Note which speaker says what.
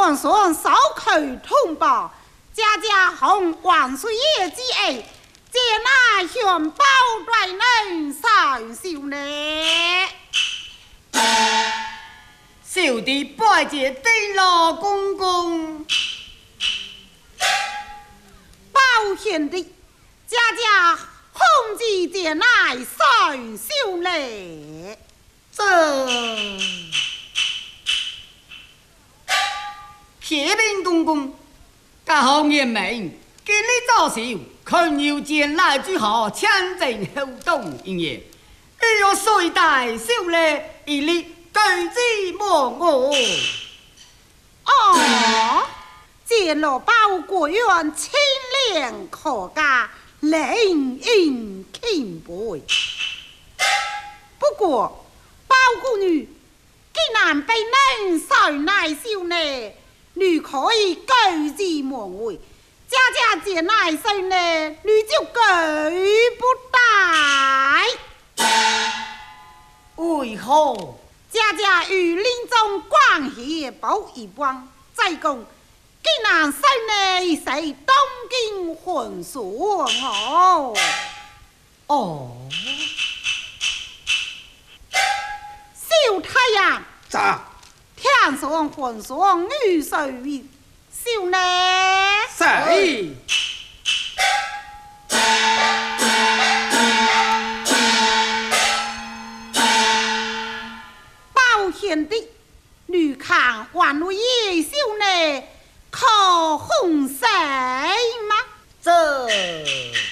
Speaker 1: 皇上少口通报，家家红万岁爷之恩，这乃宣宝对人受受呢。
Speaker 2: 小弟拜见丁老公公。
Speaker 1: 保贤弟，家家红旗这乃受受呢。
Speaker 2: 启禀公公，家好年明，今日早朝，看有见来之后强征后动应验，亦有岁代少嘞，一律举之莫我。
Speaker 1: 哦，见了包国元清廉可嘉，令人钦佩。不过，包姑女既然被人受乃笑呢，女可以举之莫为。家家见乃受呢，女就举不带。
Speaker 2: 为何？
Speaker 1: 家家与林中关系保一般，再讲既然受呢，谁东京混所哦？
Speaker 2: 哦，
Speaker 1: 小太阳，
Speaker 3: 咋？
Speaker 1: 天上混所女谁小呢？
Speaker 3: 谁？
Speaker 1: 保贤弟，女看万路夜宵呢，可红谁吗？
Speaker 2: 这。